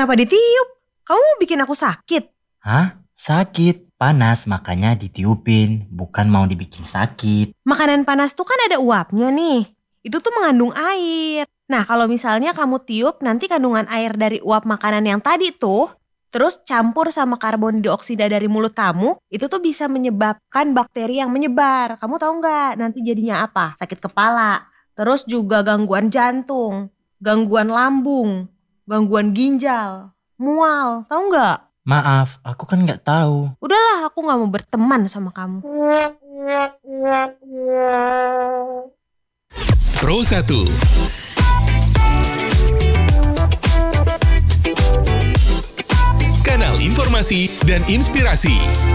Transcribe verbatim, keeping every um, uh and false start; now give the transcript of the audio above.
Kenapa ditiup? Kamu mau bikin aku sakit? Hah? Sakit? Panas makanya ditiupin, bukan mau dibikin sakit. Makanan panas tuh kan ada uapnya nih. Itu tuh mengandung air. Nah kalau misalnya kamu tiup nanti kandungan air dari uap makanan yang tadi tuh, terus campur sama karbon dioksida dari mulut kamu, itu tuh bisa menyebabkan bakteri yang menyebar. Kamu tahu nggak nanti jadinya apa? Sakit kepala, terus juga gangguan jantung, gangguan lambung, gangguan ginjal, mual, tahu nggak? Maaf, aku kan nggak tahu. Udahlah, aku nggak mau berteman sama kamu. Pro satu. Kanal informasi dan inspirasi.